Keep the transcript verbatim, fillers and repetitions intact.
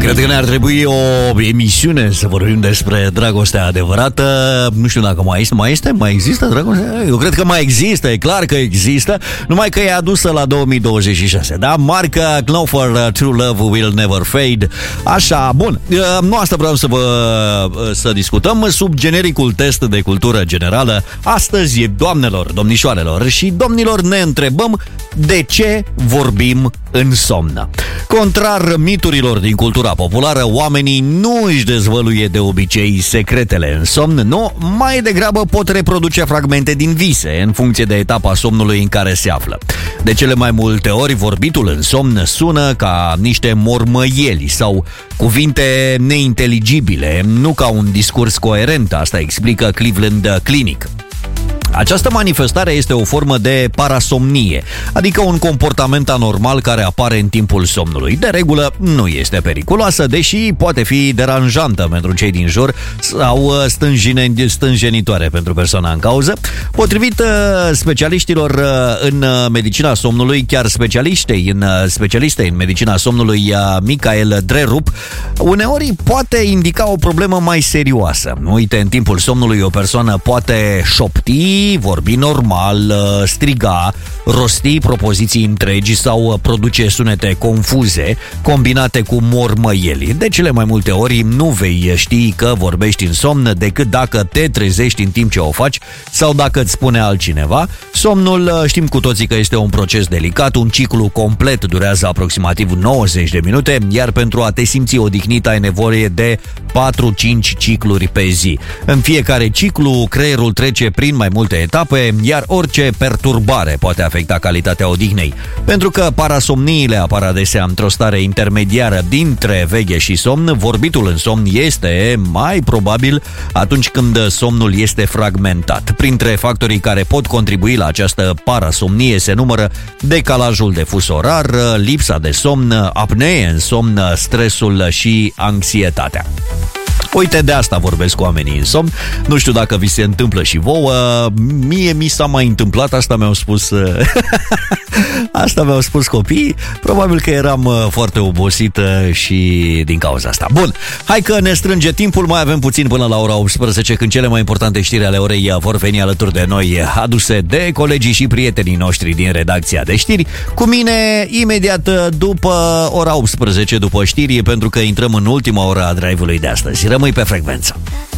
Cred că ne-ar trebui o emisiune să vorbim despre dragostea adevărată. Nu știu dacă mai este, mai este, mai există dragostea? Eu cred că mai există, e clar că există, numai că e adusă la două mii douăzeci și șase. Da? Marca Knopfler, True Love Will Never Fade. Așa, bun. Nu asta vreau să vă să discutăm sub genericul test de cultură generală. Astăzi, doamnelor, domnișoarelor și domnilor, ne întrebăm de ce vorbim în somn. Contrar miturilor din cultura populară, oamenii nu își dezvăluie de obicei secretele în somn, nu, mai degrabă pot reproduce fragmente din vise în funcție de etapa somnului în care se află. De cele mai multe ori, vorbitul în somn sună ca niște mormăieli sau cuvinte neinteligibile, nu ca un discurs coerent, asta explică Cleveland Clinic. Această manifestare este o formă de parasomnie, adică un comportament anormal care apare în timpul somnului. De regulă nu este periculoasă, deși poate fi deranjantă pentru cei din jur sau stânjenitoare pentru persoana în cauză. Potrivit specialiștilor în medicina somnului, chiar specialiștei în, specialistei în medicina somnului Michael Drerup, uneori poate indica o problemă mai serioasă. Uite, în timpul somnului o persoană poate șopti, vorbi normal, striga, rosti propoziții întregi sau produce sunete confuze, combinate cu mormăieli. De cele mai multe ori nu vei ști că vorbești în somn decât dacă te trezești în timp ce o faci sau dacă îți spune altcineva. Somnul, știm cu toții că este un proces delicat, un ciclu complet durează aproximativ nouăzeci de minute, iar pentru a te simți odihnit ai nevoie de patru cinci cicluri pe zi. În fiecare ciclu, creierul trece prin mai multe etape, iar orice perturbare poate afecta calitatea odihnei. Pentru că parasomniile apar adesea într-o stare intermediară dintre veche și somn, vorbitul în somn este mai probabil atunci când somnul este fragmentat. Printre factorii care pot contribui la această parasomnie se numără decalajul de fus orar, lipsa de somn, apnee în somn, stresul și anxietatea. Uite, de asta vorbesc cu oamenii în somn. Nu știu dacă vi se întâmplă și vouă. Mie mi s-a mai întâmplat, asta mi-au spus asta mi-au spus copiii. Probabil că eram foarte obosit și din cauza asta. Bun, hai că ne strânge timpul. Mai avem puțin până la ora optsprezece, când cele mai importante știri ale orei vor veni alături de noi, aduse de colegii și prietenii noștri din redacția de știri. Cu mine imediat după ora optsprezece, după știri, pentru că intrăm în ultima ora a drive-ului de astăzi. Rămâi pe frecvență.